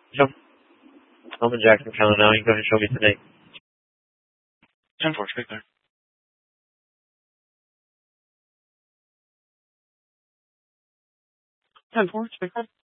Yep. I'm in Jackson County now. You can go ahead and show me today. 10-4, speak there. 10-4, speak there.